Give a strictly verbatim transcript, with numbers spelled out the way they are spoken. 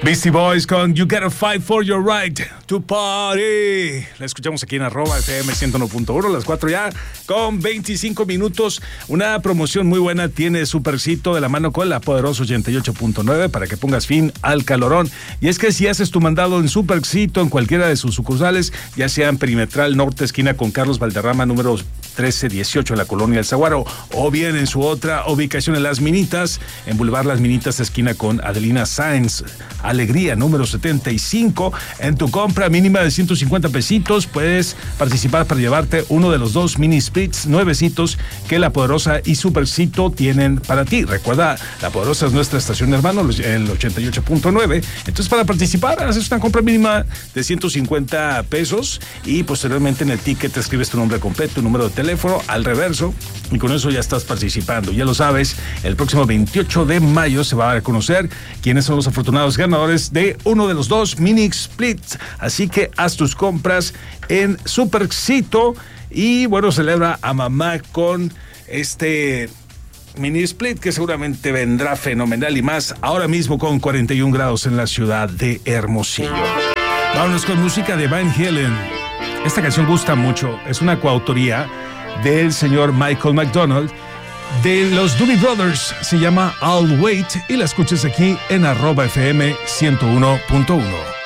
Beastie Boys con You Gotta Fight For Your Right to Party. La escuchamos aquí en arroba F M ciento uno punto uno, las cuatro ya con veinticinco minutos. Una promoción muy buena tiene Supercito de la mano con la poderosa ochenta y ocho punto nueve para que pongas fin al calorón. Y es que si haces tu mandado en Supercito en cualquiera de sus sucursales, ya sea en Perimetral Norte, esquina con Carlos Valderrama, número trece dieciocho en la colonia El Zaguaro, o bien en su otra ubicación en Las Minitas, en Boulevard Las Minitas, esquina con Adelina Sáenz, Alegría, número setenta y cinco. En tu compra mínima de ciento cincuenta pesitos puedes participar para llevarte uno de los dos mini splits nuevecitos que La Poderosa y Supercito tienen para ti. Recuerda, La Poderosa es nuestra estación hermano, el ochenta y ocho punto nueve. Entonces, para participar, haces una compra mínima de ciento cincuenta pesos y posteriormente en el ticket te escribes tu nombre completo, tu número de teléfono al reverso, y con eso ya estás participando. Ya lo sabes, el próximo veintiocho de mayo se va a conocer quiénes son los afortunados ganadores de uno de los dos mini splits. Así que haz tus compras en Supercito y bueno, celebra a mamá con este mini split que seguramente vendrá fenomenal y más ahora mismo con cuarenta y un grados en la ciudad de Hermosillo. Vámonos con música de Van Halen. Esta canción gusta mucho, es una coautoría del señor Michael McDonald de los Doobie Brothers, se llama I'll Wait y la escuchas aquí en arroba F M ciento uno punto uno.